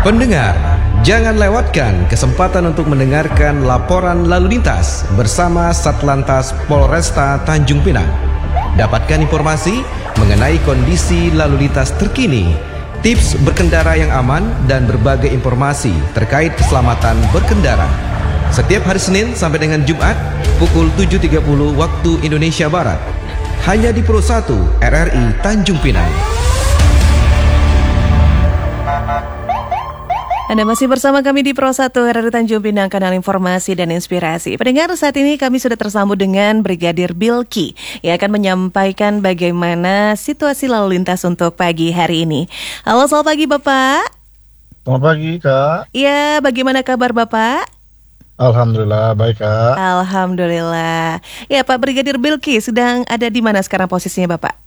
Pendengar, jangan lewatkan kesempatan untuk mendengarkan laporan lalu lintas bersama Satlantas Polresta Tanjung Pinang. Dapatkan informasi mengenai kondisi lalu lintas terkini, tips berkendara yang aman, dan berbagai informasi terkait keselamatan berkendara. Setiap hari Senin sampai dengan Jumat pukul 7.30 waktu Indonesia Barat. Hanya di Pro 1 RRI Tanjung Pinang. Anda masih bersama kami di Pro 1 RRI Tanjung Pinang, kanal informasi dan inspirasi. Pendengar, saat ini kami sudah tersambung dengan Brigadir Bilky yang akan menyampaikan bagaimana situasi lalu lintas untuk pagi hari ini. Halo, selamat pagi Bapak. Selamat pagi Kak. Ya, bagaimana kabar Bapak? Alhamdulillah, baik Kak. Alhamdulillah. Ya, Pak Brigadir Bilky sedang ada di mana sekarang posisinya Bapak?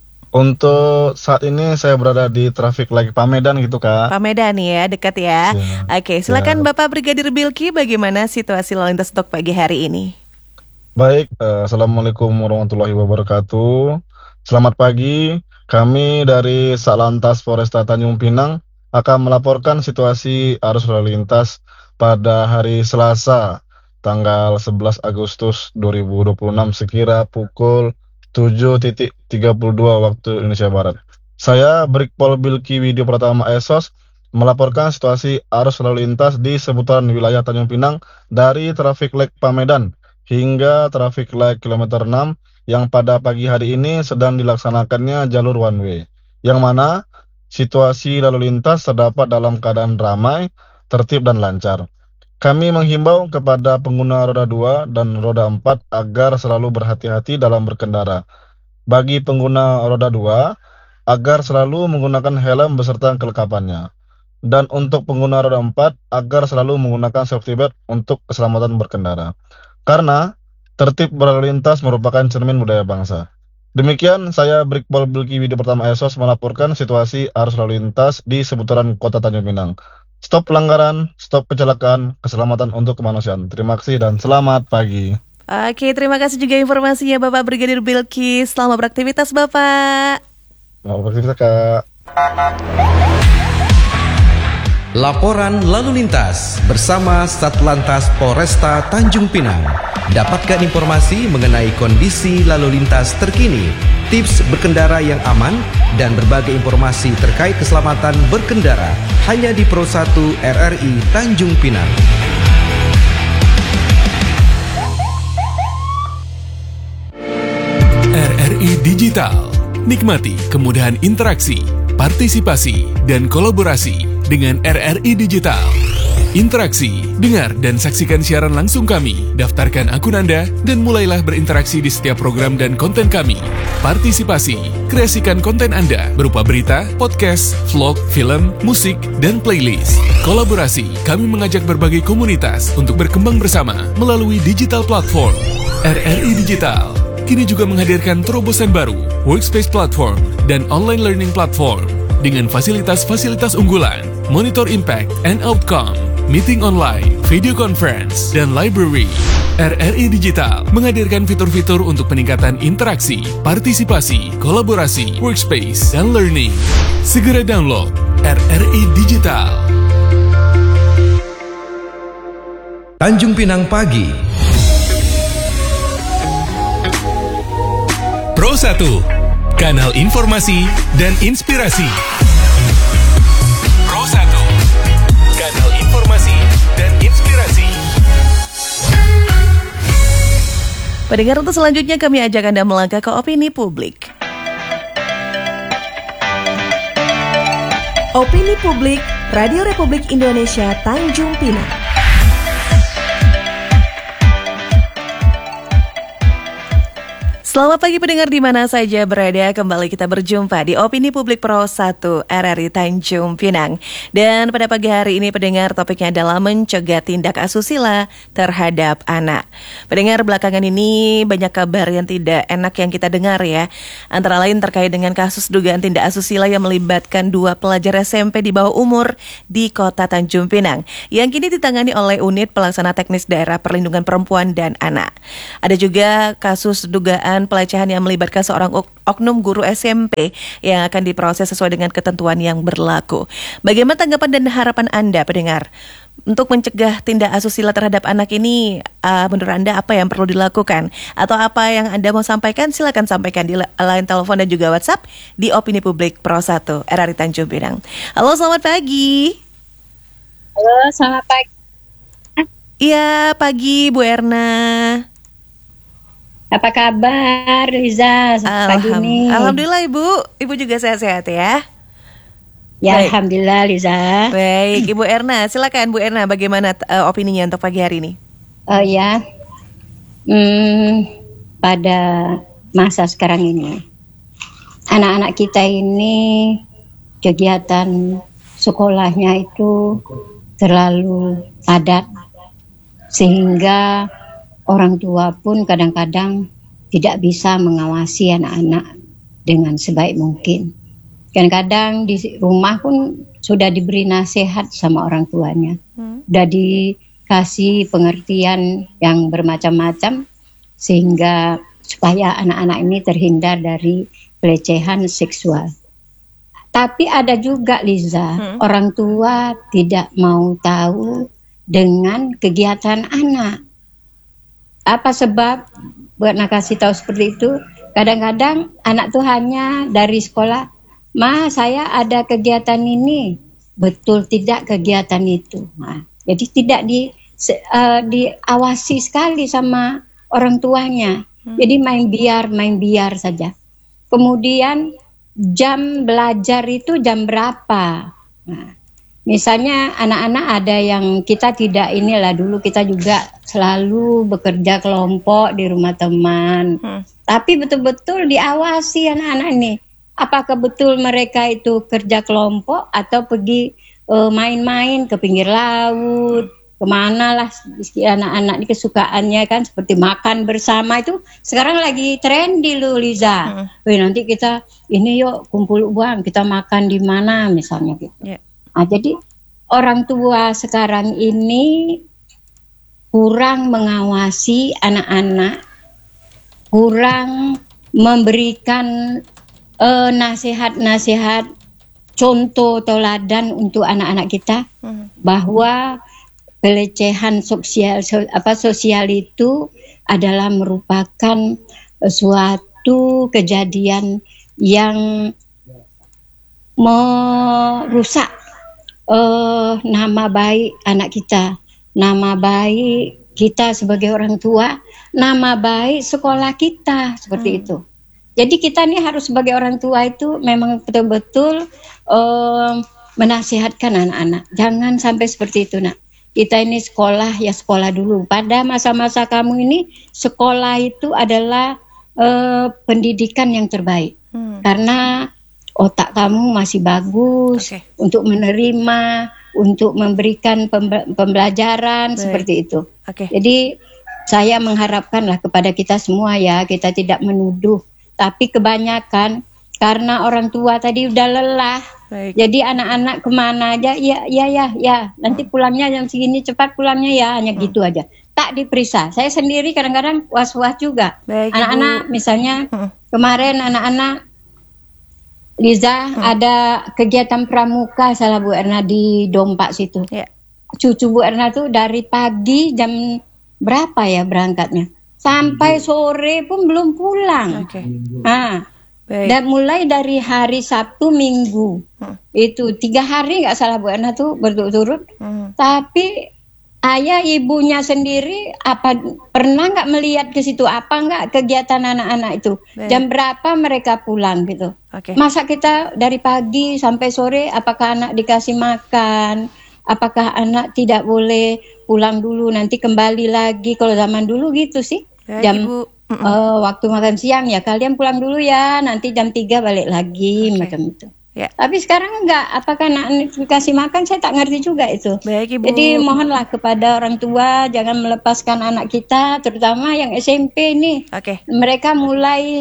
Untuk saat ini saya berada di traffic light Pamedan gitu Kak. Pamedan ya, dekat ya. Oke, silakan Bapak Brigadir Bilky, bagaimana situasi lalu lintas untuk pagi hari ini? Baik, Assalamualaikum warahmatullahi wabarakatuh. Selamat pagi, kami dari Satlantas Polresta Tanjung Pinang akan melaporkan situasi arus lalu lintas pada hari Selasa, tanggal 11 Agustus 2026 sekira pukul 7.32 waktu Indonesia Barat. Saya Brigpol Bilky Widyo Pratama Esos melaporkan situasi arus lalu lintas di seputaran wilayah Tanjung Pinang dari traffic light Pamedan hingga traffic light kilometer 6 yang pada pagi hari ini sedang dilaksanakannya jalur one way, yang mana situasi lalu lintas terdapat dalam keadaan ramai, tertib dan lancar. Kami menghimbau kepada pengguna roda 2 dan roda 4 agar selalu berhati-hati dalam berkendara. Bagi pengguna roda 2, agar selalu menggunakan helm beserta kelengkapannya. Dan untuk pengguna roda 4, agar selalu menggunakan safety belt untuk keselamatan berkendara. Karena tertib berlalu lintas merupakan cermin budaya bangsa. Demikian, saya Brigpol Bilky Widyo Pratama Esos melaporkan situasi arus lalu lintas di seputaran kota Tanjung Pinang. Stop pelanggaran, stop kecelakaan, keselamatan untuk kemanusiaan. Terima kasih dan selamat pagi. Oke, terima kasih juga informasinya Bapak Brigadir Bilky. Selamat beraktivitas Bapak. Selamat beraktivitas Kak. Laporan lalu lintas bersama Satlantas Polresta Tanjung Pinang. Dapatkan informasi mengenai kondisi lalu lintas terkini, tips berkendara yang aman, dan berbagai informasi terkait keselamatan berkendara hanya di Pro 1 RRI Tanjung Pinang. RRI Digital. Nikmati kemudahan interaksi, partisipasi, dan kolaborasi dengan RRI Digital. Interaksi, dengar dan saksikan siaran langsung kami, daftarkan akun Anda, dan mulailah berinteraksi di setiap program dan konten kami. Partisipasi, kreasikan konten Anda berupa berita, podcast, vlog, film, musik, dan playlist. Kolaborasi, kami mengajak berbagai komunitas untuk berkembang bersama melalui digital platform. RRI Digital kini juga menghadirkan terobosan baru, workspace platform, dan online learning platform dengan fasilitas-fasilitas unggulan, monitor impact and outcome, meeting online, video conference, dan library. RRI Digital menghadirkan fitur-fitur untuk peningkatan interaksi, partisipasi, kolaborasi, workspace, dan learning. Segera download RRI Digital. Tanjung Pinang Pagi. Pro 1, kanal informasi dan inspirasi. Pro 1, kanal informasi dan inspirasi. Pendengar, untuk selanjutnya kami ajak Anda melangkah ke opini publik. Opini publik Radio Republik Indonesia Tanjung Pinang. Selamat pagi pendengar di mana saja berada, kembali kita berjumpa di Opini Publik Pro 1 RRI Tanjung Pinang. Dan pada pagi hari ini pendengar, topiknya adalah mencegah tindak asusila terhadap anak. Pendengar, belakangan ini banyak kabar yang tidak enak yang kita dengar ya. Antara lain terkait dengan kasus dugaan tindak asusila yang melibatkan 2 pelajar SMP di bawah umur di kota Tanjung Pinang, yang kini ditangani oleh Unit Pelaksana Teknis Daerah Perlindungan Perempuan dan Anak. Ada juga kasus dugaan dugaan pelecehan yang melibatkan seorang oknum guru SMP yang akan diproses sesuai dengan ketentuan yang berlaku. Bagaimana tanggapan dan harapan Anda, pendengar? Untuk mencegah tindak asusila terhadap anak ini, menurut Anda apa yang perlu dilakukan? Atau apa yang Anda mau sampaikan? Silakan sampaikan di line telepon dan juga WhatsApp di Opini Publik Pro 1 RRI Tanjung Pinang. Halo, selamat pagi. Halo, selamat pagi. Iya, pagi Bu Erna. Apa kabar, Liza? Pagi ini. Alhamdulillah Ibu juga sehat-sehat ya. Ya, Baik. Alhamdulillah, Liza. Baik, Ibu Erna, silakan Bu Erna, bagaimana opininya untuk pagi hari ini? Oh ya, pada masa sekarang ini, anak-anak kita ini kegiatan sekolahnya itu terlalu padat, sehingga orang tua pun kadang-kadang tidak bisa mengawasi anak-anak dengan sebaik mungkin. Kadang-kadang di rumah pun sudah diberi nasihat sama orang tuanya, sudah dikasih pengertian yang bermacam-macam sehingga supaya anak-anak ini terhindar dari pelecehan seksual. Tapi ada juga, Liza, orang tua tidak mau tahu dengan kegiatan anak. Apa sebab buat nak kasih tahu seperti itu? Kadang-kadang anak tuh hanya dari sekolah, Ma, saya ada kegiatan ini. Betul tidak kegiatan itu. Nah, jadi tidak diawasi sekali sama orang tuanya. Jadi main biar saja. Kemudian jam belajar itu jam berapa? Nah, misalnya anak-anak ada yang kita tidak inilah, dulu kita juga selalu bekerja kelompok di rumah teman. Tapi betul-betul diawasi anak-anak ini. Apakah betul mereka itu kerja kelompok atau pergi main-main ke pinggir laut, kemana lah anak-anak ini kesukaannya kan, seperti makan bersama itu sekarang lagi trendy loh, Liza. Nanti kita ini yuk kumpul uang, kita makan di mana misalnya gitu. Nah, jadi orang tua sekarang ini kurang mengawasi anak-anak, kurang memberikan nasihat-nasihat, contoh teladan untuk anak-anak kita, bahwa pelecehan sosial itu adalah merupakan suatu kejadian yang merusak nama baik anak kita, nama baik kita sebagai orang tua, nama baik sekolah kita, seperti itu. Jadi kita nih harus sebagai orang tua itu memang betul-betul menasihatkan anak-anak. Jangan sampai seperti itu, nak. Kita ini sekolah, ya sekolah dulu. Pada masa-masa kamu ini, sekolah itu adalah pendidikan yang terbaik. Karena otak kamu masih bagus untuk menerima, untuk memberikan pembelajaran seperti itu. Jadi saya mengharapkanlah kepada kita semua ya, kita tidak menuduh. Tapi kebanyakan karena orang tua tadi udah lelah, jadi anak-anak kemana aja, ya, nanti pulangnya jam segini, cepat pulangnya ya, hanya gitu aja. Tak diperiksa. Saya sendiri kadang-kadang was-was juga. Anak-anak misalnya kemarin anak-anak Liza ada kegiatan pramuka salah Bu Erna di Dompak situ. Cucu Bu Erna tuh dari pagi jam berapa ya berangkatnya? Sampai sore pun belum pulang. Dan mulai dari hari Sabtu Minggu itu 3 hari nggak salah Bu Erna tuh berturut-turut. Tapi ayah ibunya sendiri pernah nggak melihat ke situ, apa nggak kegiatan anak-anak itu, jam berapa mereka pulang gitu. Masa kita dari pagi sampai sore, apakah anak dikasih makan? Apakah anak tidak boleh pulang dulu nanti kembali lagi? Kalau zaman dulu gitu sih. Waktu makan siang ya kalian pulang dulu ya, nanti jam 3 balik lagi, macam itu. Tapi sekarang enggak, apakah anak dikasih makan saya tak ngerti juga itu. Jadi mohonlah kepada orang tua jangan melepaskan anak kita, terutama yang SMP ini. Mereka mulai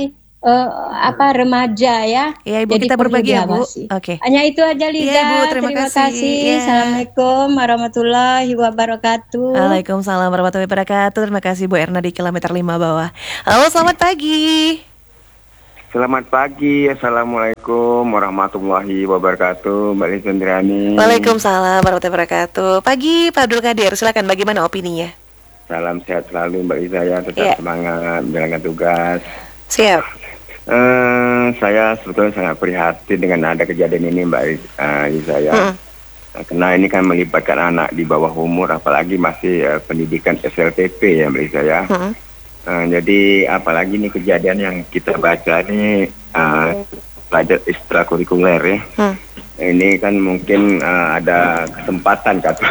remaja ya. Ya Ibu, Jadi kita perlu berbagi ya Bu. diawasi. Oke. Hanya itu aja Liza. Iya, Bu, terima kasih. Ya. Assalamualaikum warahmatullahi wabarakatuh. Waalaikumsalam warahmatullahi wabarakatuh. Terima kasih Bu Erna di kilometer 5 bawah. Halo, selamat pagi. Selamat pagi, Assalamualaikum warahmatullahi wabarakatuh, Mbak Liza Indrani. Waalaikumsalam warahmatullahi wabarakatuh. Pagi Pak Abdul Qadir, silakan bagaimana opininya? Salam sehat selalu Mbak Liza ya, tetap semangat menjalankan tugas. Siap. Saya sebetulnya sangat prihatin dengan ada kejadian ini Mbak Liza ya. Karena ini kan melibatkan anak di bawah umur, apalagi masih pendidikan SLTP ya Mbak Liza ya. Jadi apalagi ini kejadian yang kita baca ini pelajar ekstrakurikuler ya. Ini kan mungkin ada kesempatan kata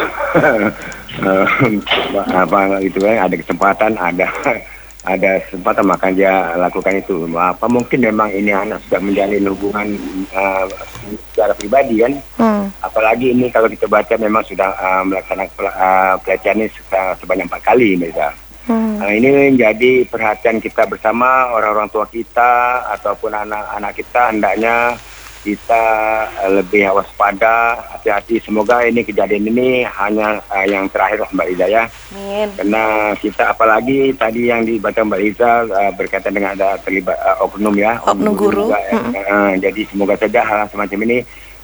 apa gitu kan, ada kesempatan, ada kesempatan maka dia lakukan itu. Apa mungkin memang ini anak sudah menjalin hubungan secara pribadi kan. Apalagi ini kalau kita baca memang sudah melaksanakan pelecehan ini sebanyak 4 kali misalnya. Ini menjadi perhatian kita bersama, orang-orang tua kita ataupun anak-anak kita, hendaknya kita lebih waspada, hati-hati. Semoga ini kejadian ini hanya yang terakhir Mbak Liza ya. Karena kita apalagi tadi yang dibaca Mbak Liza berkaitan dengan ada terlibat oknum ya, oknum guru. Juga, jadi semoga saja hal semacam ini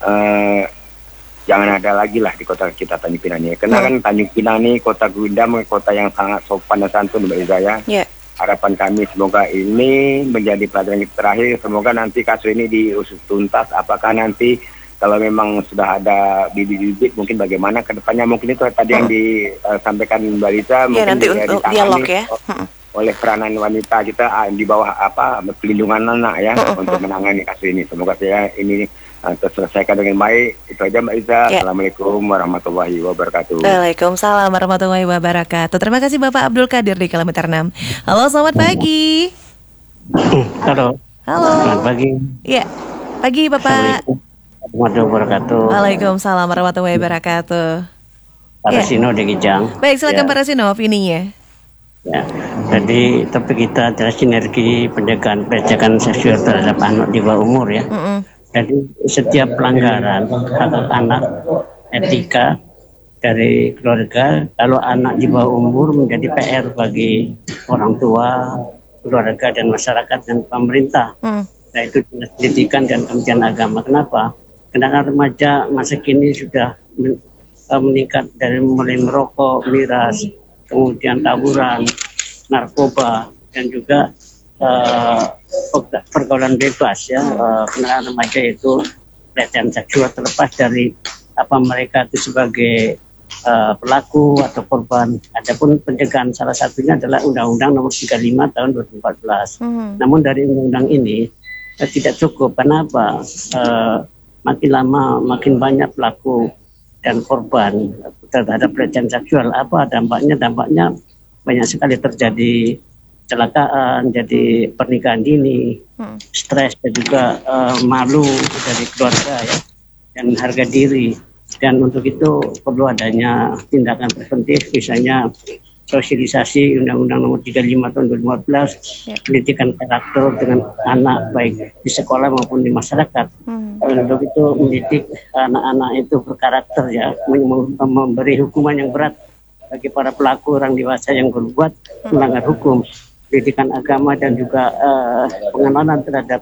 jangan ada lagi lah di kota kita Tanjung Pinang ini. Karena kan Tanjung Pinang ini kota gudam, kota yang sangat sopan dan santun Mbak Liza ya. Harapan kami semoga ini menjadi pelajaran yang terakhir. Semoga nanti kasus ini diusut tuntas. Apakah nanti kalau memang sudah ada bibit-bibit mungkin bagaimana ke depannya. Mungkin itu tadi yang disampaikan Mbak Liza. Mungkin nanti untuk dialog ya. Oleh peranan wanita kita di bawah pelindungan anak ya untuk menangani kasus ini. Semoga saya ini terselesaikan dengan baik. Itu aja Mbak Liza. Assalamualaikum warahmatullahi wabarakatuh. Waalaikumsalam warahmatullahi wabarakatuh. Terima kasih Bapak Abdul Qadir di kilometer 6. Halo, selamat pagi. Halo. Selamat pagi. Iya. Pagi Bapak. Warahmatullahi wabarakatuh. Waalaikumsalam warahmatullahi wabarakatuh. Pak Rasino di Kijang. Baik, silakan Pak Rasino opininya. Ya, jadi topik kita adalah sinergi pencegahan pelecehan seksual terhadap anak di bawah umur ya. Jadi setiap pelanggaran hak anak, etika dari keluarga, kalau anak di bawah umur menjadi PR bagi orang tua, keluarga dan masyarakat dan pemerintah. Yaitu pendidikan dan Kementerian Agama. Kenapa? Karena remaja masa kini sudah meningkat dari mulai merokok, miras, kemudian taburan, narkoba, dan juga pergaulan bebas ya. Karena remaja itu pelecehan seksual terlepas dari apa mereka itu sebagai pelaku atau korban. Adapun pencegahan salah satunya adalah Undang-Undang Nomor 35 Tahun 2014. Namun dari undang-undang ini tidak cukup. Kenapa? Makin lama makin banyak pelaku dan korban terhadap pelecehan seksual. Apa dampaknya? Dampaknya banyak sekali terjadi kecelakaan, jadi pernikahan dini, stres dan juga malu dari keluarga ya, dan harga diri. Dan untuk itu perlu adanya tindakan preventif, misalnya sosialisasi Undang-Undang Nomor 35 Tahun 2015, pendidikan karakter dengan anak baik di sekolah maupun di masyarakat. Untuk itu mendidik anak-anak itu berkarakter ya, memberi hukuman yang berat bagi para pelaku orang dewasa yang berbuat melanggar hukum. Pendidikan agama dan juga pengenalan terhadap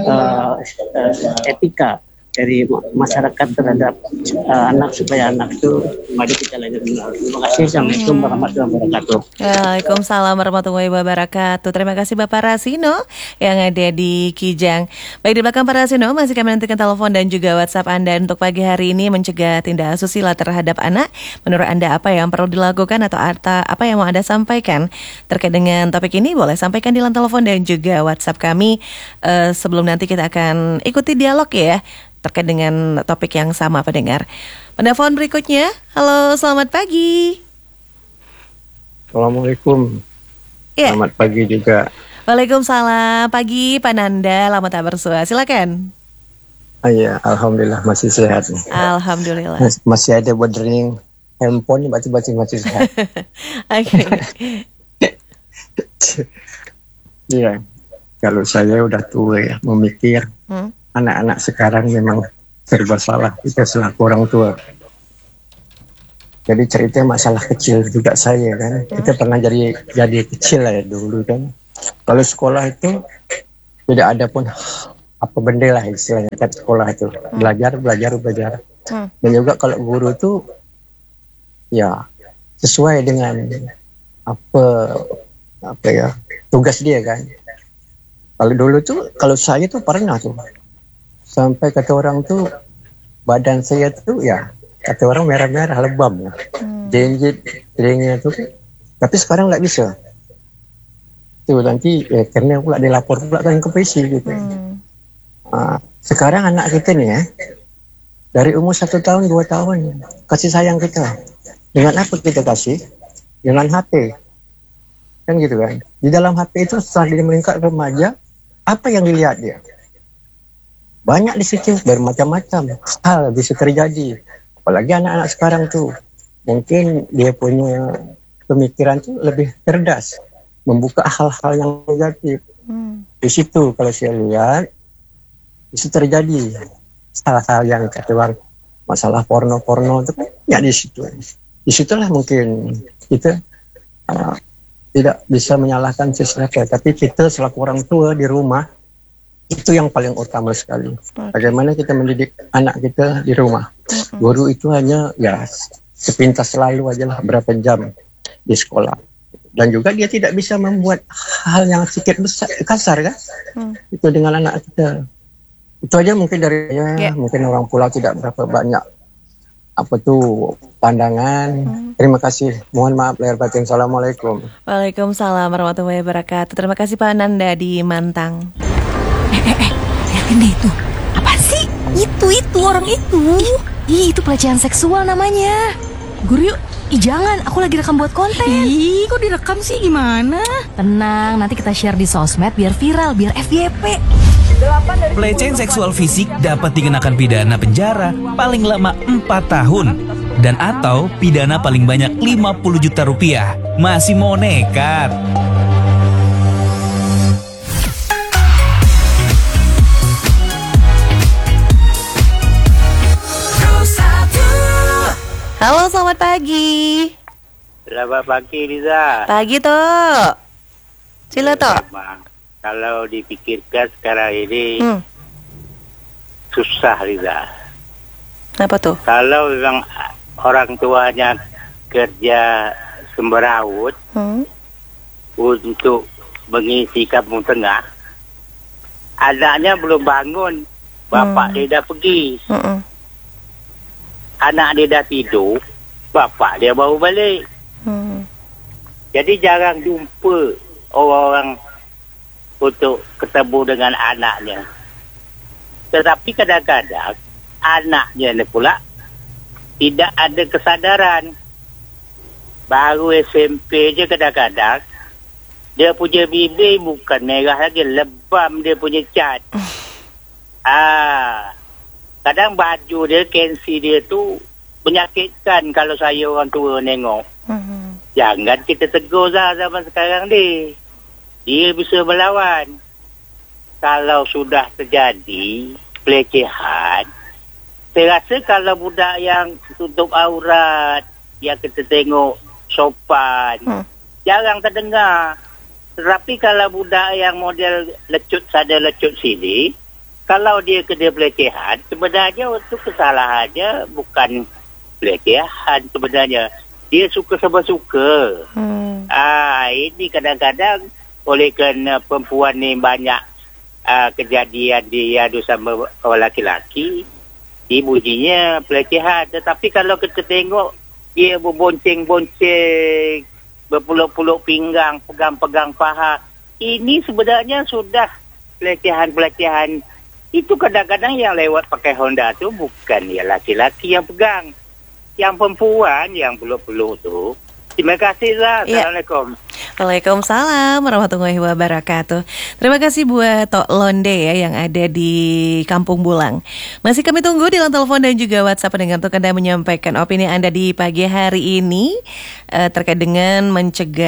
etika dari masyarakat terhadap anak supaya anak itu kembali ke jalan yang benar. Terima kasih. Assalamualaikum warahmatullahi wabarakatuh. Waalaikumsalam warahmatullahi wabarakatuh. Terima kasih Bapak Rasino yang ada di Kijang. Baik, di belakang Pak Rasino masih kami nantikan telepon dan juga WhatsApp Anda untuk pagi hari ini mencegah tindak asusila terhadap anak. Menurut Anda apa yang perlu dilakukan atau apa yang mau Anda sampaikan terkait dengan topik ini? Boleh sampaikan di line telepon dan juga WhatsApp kami. Sebelum nanti kita akan ikuti dialog ya terkait dengan topik yang sama pendengar. Penelpon berikutnya. Halo, selamat pagi. Assalamualaikum. Selamat pagi juga. Waalaikumsalam. Pagi Pak Nanda, lama tak bersua. Silakan. Iya, alhamdulillah masih sehat nih. Alhamdulillah. Masih ada bordering handphone baca-baca masih sehat. Oke. Iya. Kalau saya udah tua ya, memikir anak-anak sekarang memang serba salah kita selaku orang tua. Jadi cerita masalah kecil juga saya kan, kita pernah jadi kecil lah ya dulu kan. Kalau sekolah itu tidak ada pun apa benda lah istilahnya kan sekolah itu, belajar. Dan juga kalau guru itu ya sesuai dengan apa ya tugas dia kan. Kalau dulu tuh, kalau saya tuh pernah tuh sampai kata orang tuh badan saya tuh ya kata orang merah-merah lebam, jenjit telinganya tuh. Tapi sekarang nggak bisa. Tuh nanti karena pula dilapor pula kan ke polisi gitu. Sekarang anak kita nih ya dari umur 1 tahun 2 tahun kasih sayang kita. Dengan apa kita kasih? Dengan HP. Kan gitu kan. Di dalam HP itu setelah dia meningkat remaja, apa yang dilihat dia? Banyak di situ bermacam-macam hal bisa terjadi. Apalagi anak-anak sekarang tuh mungkin dia punya pemikiran tuh lebih cerdas, membuka hal-hal yang negatif. Di situ kalau saya lihat itu terjadi hal-hal yang kata orang masalah porno itu kan ya di situ. Disitulah mungkin kita tidak bisa menyalahkan sesuatu, tapi kita selaku orang tua di rumah itu yang paling utama sekali. Bagaimana kita mendidik anak kita di rumah. Guru itu hanya ya sepintas selalu aja lah berapa jam di sekolah. Dan juga dia tidak bisa membuat hal yang sedikit besar, kasar kan. Itu dengan anak kita. Itu aja mungkin dari saya, mungkin orang pulau tidak berapa banyak pandangan. Terima kasih. Mohon maaf lahir batin. Assalamualaikum. Waalaikumsalam warahmatullahi wabarakatuh. Terima kasih Pak Nanda di Mantang. Lihatin deh itu. Apa sih? Itu orang itu. Itu pelecehan seksual namanya. Guru yuk. Jangan, aku lagi rekam buat konten. Kok direkam sih, gimana? Tenang, nanti kita share di sosmed biar viral, biar FYP. Pelecehan seksual fisik dapat dikenakan pidana penjara paling lama 4 tahun dan atau pidana paling banyak 50 juta rupiah. Masih mau nekat? Halo, selamat pagi. Selamat pagi, Riza. Pagi, Toh. Sila, Toh. Kalau dipikirkan sekarang ini susah, Riza. Apa tuh? Kalau memang orang tuanya kerja sembarawut untuk mengisi kampung tengah, anaknya belum bangun, bapak dia dah pergi. Anak dia dah tidur, bapak dia baru balik. Jadi jarang jumpa orang untuk ketemu dengan anaknya. Tetapi kadang-kadang anaknya ni pula tidak ada kesadaran. Baru SMP je kadang-kadang dia punya bibir bukan merah lagi, lebam dia punya cat. Kadang baju dia, kensi dia tu menyakitkan kalau saya orang tua nengok. Jangan kita tegur zaman sekarang ni. Dia bisa melawan. Kalau sudah terjadi pelecehan, saya rasa kalau budak yang tutup aurat, yang kita tengok sopan, jarang terdengar. Tetapi kalau budak yang model lecut sana lecut sini, kalau dia kena pelecehan, sebenarnya itu kesalahannya bukan pelecehan sebenarnya. Dia suka sama suka. Ini kadang-kadang oleh kerana perempuan ni banyak kejadian dia adu sama orang laki-laki, dibujinya pelecehan. Tetapi kalau kita tengok dia berbonceng-bonceng, berpuluk-puluk pinggang, pegang-pegang paha, ini sebenarnya sudah pelecehan-pelecehan. Itu kadang-kadang yang lewat pakai Honda tu bukan ya laki-laki yang pegang, yang perempuan yang peluk-peluk tu. Terima kasih, Zah. Assalamualaikum. Waalaikumsalam warahmatullahi wabarakatuh. Terima kasih buat Tok Londe ya yang ada di Kampung Bulang. Masih kami tunggu di line telepon dan juga WhatsApp pendengar untuk Anda menyampaikan opini Anda di pagi hari ini terkait dengan mencegah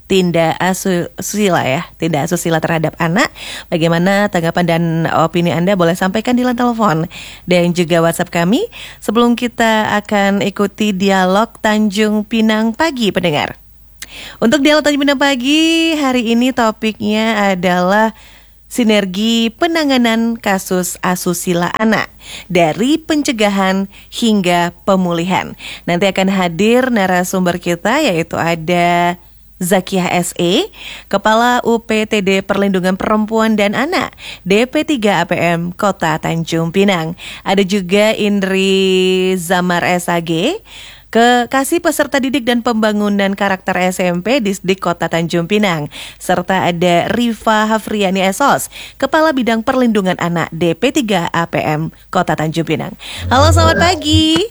tindak asusila tindak asusila terhadap anak. Bagaimana tanggapan dan opini Anda boleh sampaikan di line telepon dan juga WhatsApp kami. Sebelum kita akan ikuti dialog Tanjung Pinang Pagi pendengar. Untuk dialog Tanjung Pinang Pagi hari ini topiknya adalah sinergi penanganan kasus asusila anak dari pencegahan hingga pemulihan. Nanti akan hadir narasumber kita yaitu ada Zakiah SE, Kepala UPTD Perlindungan Perempuan dan Anak, DP3 APM Kota Tanjung Pinang. Ada juga Indri Zamar SAG, Kekasih Peserta Didik dan Pembangunan Karakter SMP Disdik Kota Tanjung Pinang. Serta ada Rifa Hafriani Esos, Kepala Bidang Perlindungan Anak, DP3 APM Kota Tanjung Pinang. Halo, selamat pagi.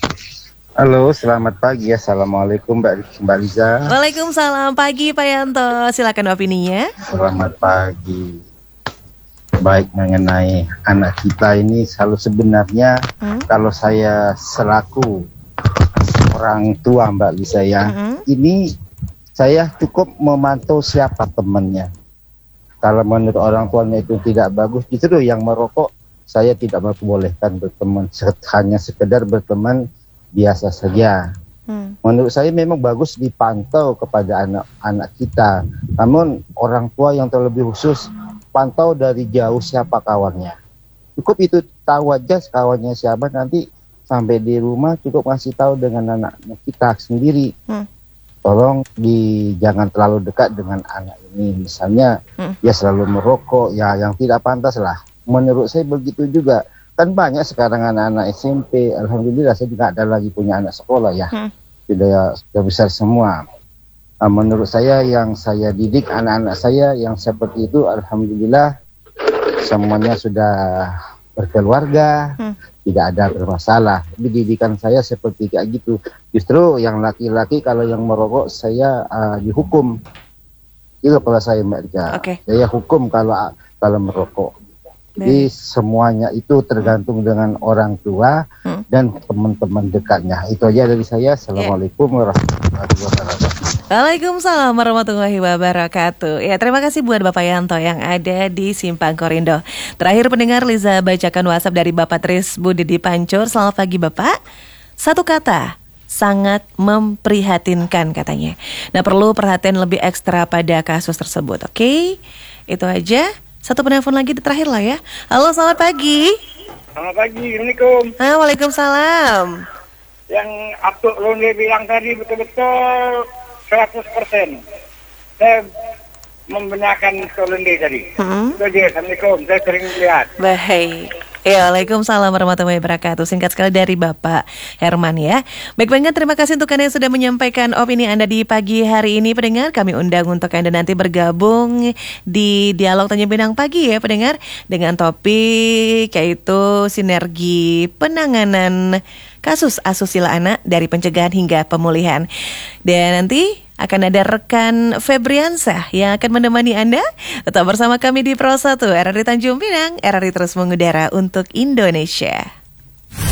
Halo, selamat pagi. Assalamualaikum Mbak Liza. Waalaikumsalam pagi Pak Yanto. Silakan opininya. Selamat pagi. Baik, mengenai anak kita ini selalu sebenarnya kalau saya selaku orang tua Mbak Liza ini saya cukup memantau siapa temannya. Kalau menurut orang tuanya itu tidak bagus, justru yang merokok saya tidak membolehkan berteman, hanya sekedar berteman biasa saja. Menurut saya memang bagus dipantau kepada anak-anak kita. Namun orang tua yang terlebih khusus pantau dari jauh siapa kawannya. Cukup itu tahu aja kawannya siapa, nanti sampai di rumah cukup ngasih tahu dengan anak kita sendiri. Tolong jangan terlalu dekat dengan anak ini. Misalnya dia selalu merokok, ya yang tidak pantas lah. Menurut saya begitu juga. Kan banyak sekarang anak-anak SMP, alhamdulillah saya juga ada lagi punya anak sekolah ya, sudah besar semua. Menurut saya yang saya didik anak-anak saya yang seperti itu, alhamdulillah semuanya sudah berkeluarga, tidak ada bermasalah. Didikan saya seperti kayak gitu. Justru yang laki-laki kalau yang merokok saya dihukum. Itu kalau saya Mbak Rika. Saya hukum kalau merokok. Jadi semuanya itu tergantung dengan orang tua dan teman-teman dekatnya. Itu aja dari saya. Assalamualaikum warahmatullahi wabarakatuh. Waalaikumsalam warahmatullahi wabarakatuh. Ya, terima kasih buat Bapak Yanto yang ada di Simpang Korindo. Terakhir pendengar, Liza bacakan WhatsApp dari Bapak Tris Budi di Pancur. Selamat pagi Bapak. Satu kata, sangat memprihatinkan katanya. Nah, perlu perhatian lebih ekstra pada kasus tersebut. Oke, itu aja. Satu penelpon lagi terakhir lah ya. Halo, selamat pagi. Selamat pagi, Assalamualaikum. Waalaikumsalam. Yang Abdul Londe bilang tadi betul-betul 100%. Saya membenarkan Londe tadi. Itu aja, Assalamualaikum. Saya sering lihat. Baik. Ya, Waalaikumsalam warahmatullahi wabarakatuh. Singkat sekali dari Bapak Herman ya. Baik banget, terima kasih untuk Anda yang sudah menyampaikan opini Anda di pagi hari ini pendengar. Kami undang untuk Anda nanti bergabung di Dialog Tanjung Pinang Pagi ya pendengar. Dengan topik yaitu sinergi penanganan kasus asusila anak dari pencegahan hingga pemulihan. Dan nanti akan ada rekan Febriansah yang akan menemani Anda. Tetap bersama kami di Pro 1 RRI Tanjung Pinang. RRI terus mengudara untuk Indonesia.